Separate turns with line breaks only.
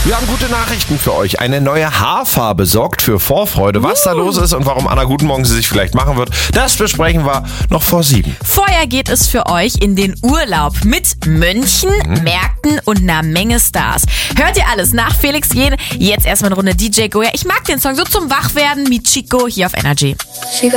Wir haben gute Nachrichten für euch. Eine neue Haarfarbe sorgt für Vorfreude. Was da los ist und warum Anna Guten Morgen sie sich vielleicht machen wird, das besprechen wir noch vor 7.
Vorher geht es für euch in den Urlaub mit Mönchen, Märkten und einer Menge Stars. Hört ihr alles nach Felix Jähn? Jetzt erstmal eine Runde DJ Goya. Ich mag den Song so zum Wachwerden mit Chico hier auf Energy.
She got